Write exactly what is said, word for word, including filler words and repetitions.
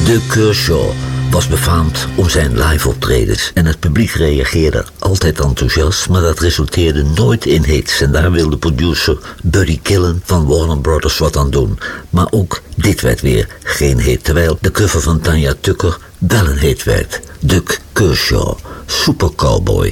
Doug Kershaw was befaamd om zijn live optredens en het publiek reageerde altijd enthousiast, maar dat resulteerde nooit in hits en daar wilde producer Buddy Killen van Warner Brothers wat aan doen. Maar ook dit werd weer geen hit, terwijl de cover van Tanya Tucker wel een hit werd. Doug Kershaw, Super Cowboy.